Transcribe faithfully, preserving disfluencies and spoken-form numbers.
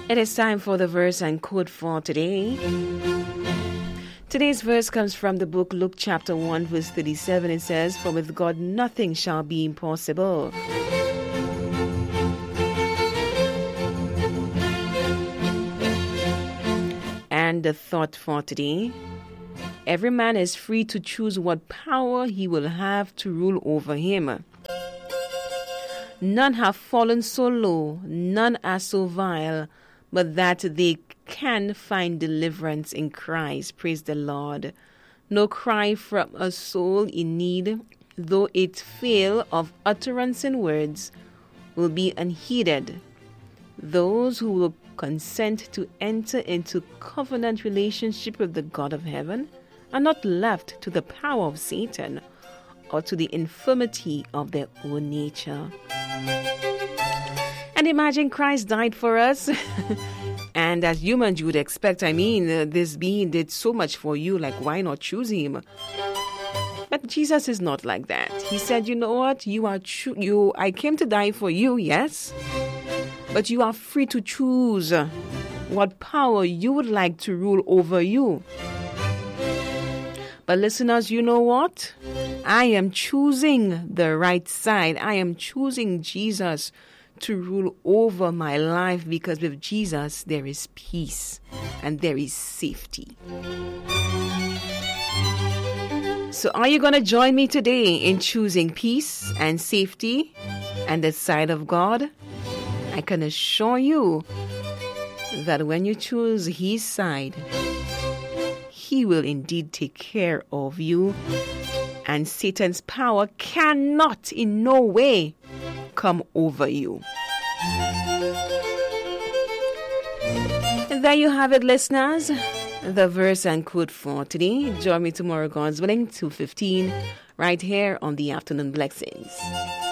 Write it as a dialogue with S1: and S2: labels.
S1: It is time for the verse and quote for today. Today's verse comes from the book Luke chapter one verse thirty-seven. It says, "For with God nothing shall be impossible." And the thought for today: every man is free to choose what power he will have to rule over him. None have fallen so low, none are so vile, but that they can find deliverance in Christ. Praise the Lord. No cry from a soul in need, though it fail of utterance in words, will be unheeded. Those who will consent to enter into covenant relationship with the God of heaven are not left to the power of Satan or to the infirmity of their own nature. And imagine Christ died for us. And as humans you would expect, I mean, uh, this being did so much for you, like why not choose him? But Jesus is not like that. He said, you know what? You are cho- you. I came to die for you, yes. But you are free to choose what power you would like to rule over you. But listeners, you know what? I am choosing the right side. I am choosing Jesus to rule over my life, because with Jesus there is peace and there is safety. So are you going to join me today in choosing peace and safety and the side of God? I can assure you that when you choose his side, he will indeed take care of you, and Satan's power cannot in no way come over you. And there you have it, listeners. The verse and quote for today. Join me tomorrow, God's willing, two fifteen, right here on the Afternoon Blessings.